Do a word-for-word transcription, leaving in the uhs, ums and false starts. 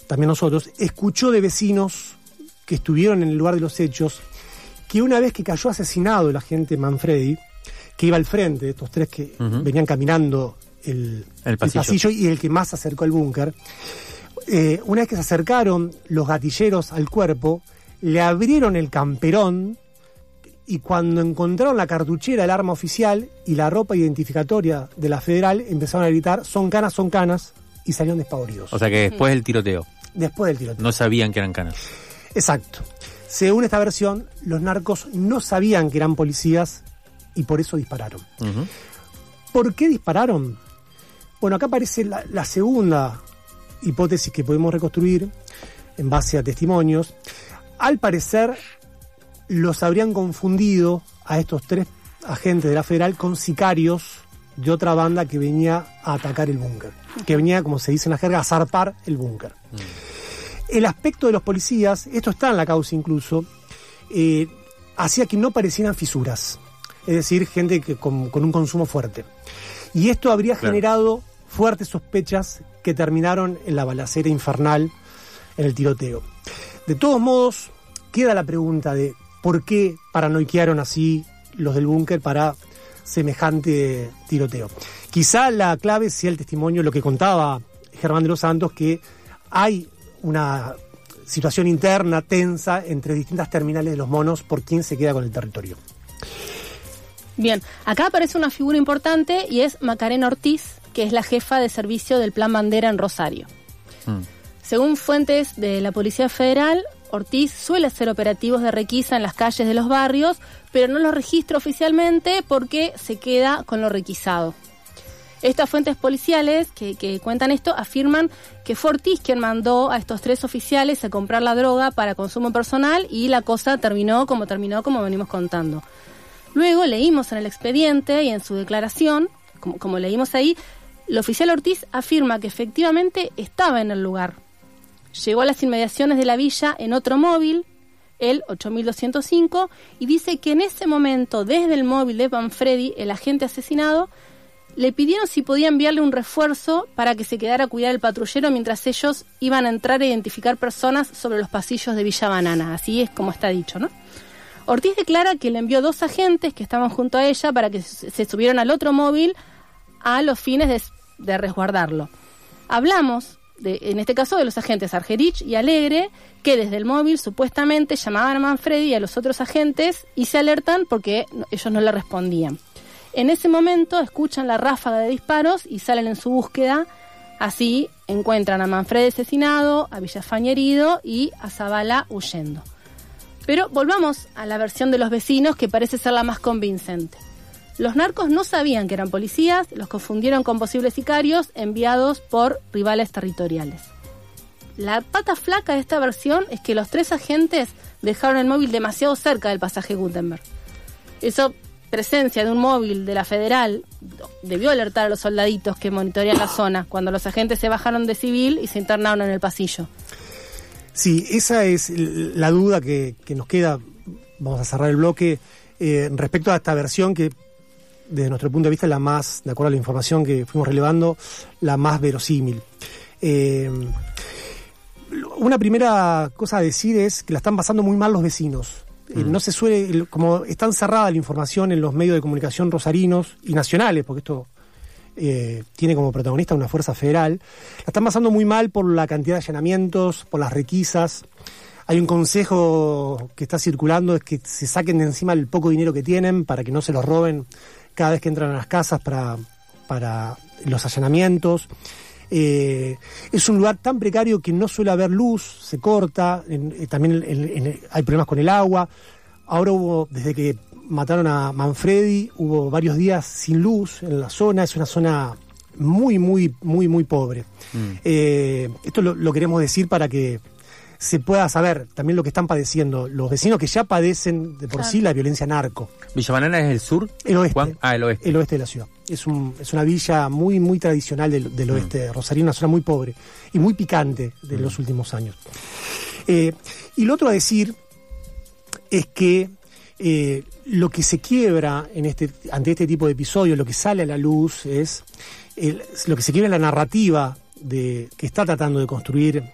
también nosotros, escuchó de vecinos que estuvieron en el lugar de los hechos que una vez que cayó asesinado el agente Manfredi, que iba al frente de estos tres que uh-huh. venían caminando el, el, pasillo. el pasillo y el que más se acercó al búnker, eh, una vez que se acercaron los gatilleros al cuerpo, le abrieron el camperón y cuando encontraron la cartuchera del arma oficial y la ropa identificatoria de la Federal, empezaron a gritar, son canas, son canas, y salieron despavoridos. O sea que después del tiroteo. Después del tiroteo. No sabían que eran canas. Exacto. Según esta versión, los narcos no sabían que eran policías y por eso dispararon. Uh-huh. ¿Por qué dispararon? Bueno, acá aparece la, la segunda hipótesis que podemos reconstruir en base a testimonios. Al parecer, los habrían confundido a estos tres agentes de la Federal con sicarios de otra banda que venía a atacar el búnker. Que venía, como se dice en la jerga, a zarpar el búnker. Uh-huh. El aspecto de los policías, esto está en la causa incluso, eh, hacía que no parecieran fisuras. Es decir, gente que con, con un consumo fuerte. Y esto habría claro. generado fuertes sospechas que terminaron en la balacera infernal, en el tiroteo. De todos modos, queda la pregunta de por qué paranoiquearon así los del búnker para semejante tiroteo. Quizá la clave sea el testimonio, lo que contaba Germán de los Santos, que hay una situación interna tensa entre distintas terminales de los monos por quién se queda con el territorio. Bien, acá aparece una figura importante y es Macarena Ortiz, que es la jefa de servicio del Plan Bandera en Rosario. Mm. Según fuentes de la Policía Federal, Ortiz suele hacer operativos de requisa en las calles de los barrios, pero no los registra oficialmente porque se queda con lo requisado. Estas fuentes policiales que, que cuentan esto afirman que fue Ortiz quien mandó a estos tres oficiales a comprar la droga para consumo personal y la cosa terminó como terminó, como venimos contando. Luego leímos en el expediente y en su declaración, como, como leímos ahí, el oficial Ortiz afirma que efectivamente estaba en el lugar. Llegó a las inmediaciones de la villa en otro móvil, el ocho mil doscientos cinco, y dice que en ese momento, desde el móvil de Manfredi, el agente asesinado, le pidieron si podía enviarle un refuerzo para que se quedara a cuidar el patrullero mientras ellos iban a entrar a identificar personas sobre los pasillos de Villa Banana. Así es como está dicho, ¿no? Ortiz declara que le envió dos agentes que estaban junto a ella para que se subieran al otro móvil a los fines de, de resguardarlo. Hablamos, de, en este caso, de los agentes Argerich y Alegre, que desde el móvil supuestamente llamaban a Manfredi y a los otros agentes y se alertan porque ellos no le respondían. En ese momento escuchan la ráfaga de disparos y salen en su búsqueda. Así encuentran a Manfredi asesinado, a Villafañe herido y a Zavala huyendo. Pero volvamos a la versión de los vecinos, que parece ser la más convincente. Los narcos no sabían que eran policías, los confundieron con posibles sicarios enviados por rivales territoriales. La pata flaca de esta versión es que los tres agentes dejaron el móvil demasiado cerca del pasaje Gutenberg. Eso, presencia de un móvil de la Federal, debió alertar a los soldaditos que monitorean la zona cuando los agentes se bajaron de civil y se internaron en el pasillo. Sí, esa es la duda que, que nos queda. Vamos a cerrar el bloque eh, respecto a esta versión que, desde nuestro punto de vista, es la más, de acuerdo a la información que fuimos relevando, la más verosímil. Eh, una primera cosa a decir es que la están pasando muy mal los vecinos. Mm. Eh, no se suele, como está encerrada la información en los medios de comunicación rosarinos y nacionales, porque esto Eh, tiene como protagonista una fuerza federal, la están pasando muy mal por la cantidad de allanamientos, por las requisas. Hay un consejo que está circulando, es que se saquen de encima el poco dinero que tienen para que no se los roben cada vez que entran a las casas para, para los allanamientos. Eh, es un lugar tan precario que no suele haber luz, se corta, en, eh, también en, en, hay problemas con el agua. Ahora hubo, desde que mataron a Manfredi, hubo varios días sin luz en la zona. Es una zona muy, muy, muy, muy pobre. Mm. Eh, esto lo, lo queremos decir para que se pueda saber también lo que están padeciendo los vecinos que ya padecen de por claro. sí la violencia narco. ¿Villa Banana es el sur? El oeste. Juan? Ah, el oeste. El oeste de la ciudad. Es, un, es una villa muy, muy tradicional del, del oeste de Rosario, una zona muy pobre y muy picante de mm. los últimos años. Eh, y lo otro a decir es que Eh, lo que se quiebra en este, ante este tipo de episodios, lo que sale a la luz es el, lo que se quiebra en la narrativa de, que está tratando de construir